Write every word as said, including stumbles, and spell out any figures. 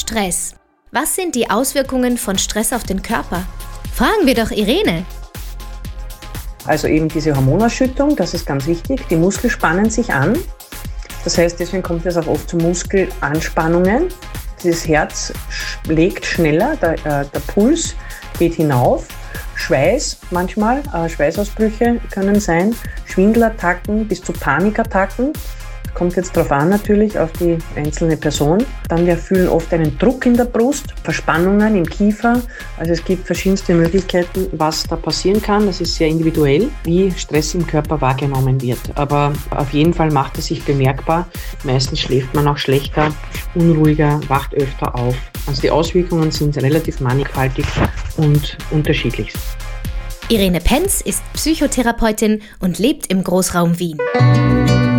Stress. Was sind die Auswirkungen von Stress auf den Körper? Fragen wir doch Irene. Also eben diese Hormonausschüttung, das ist ganz wichtig. Die Muskeln spannen sich an. Das heißt, deswegen kommt es auch oft zu Muskelanspannungen. Das Herz schlägt schneller, der, äh, der Puls geht hinauf. Schweiß manchmal, äh, Schweißausbrüche können sein, Schwindelattacken bis zu Panikattacken. Kommt jetzt darauf an natürlich, auf die einzelne Person. Dann wir fühlen oft einen Druck in der Brust, Verspannungen im Kiefer. Also es gibt verschiedenste Möglichkeiten, was da passieren kann. Das ist sehr individuell, wie Stress im Körper wahrgenommen wird. Aber auf jeden Fall macht es sich bemerkbar. Meistens schläft man auch schlechter, unruhiger, wacht öfter auf. Also die Auswirkungen sind relativ mannigfaltig und unterschiedlich. Irene Penz ist Psychotherapeutin und lebt im Großraum Wien.